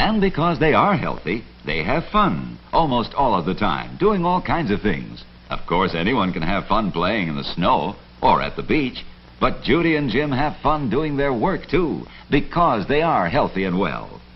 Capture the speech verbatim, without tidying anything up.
And because they are healthy, they have fun almost all of the time, doing all kinds of things. Of course, anyone can have fun playing in the snow or at the beach, but Judy and Jim have fun doing their work, too, because they are healthy and well.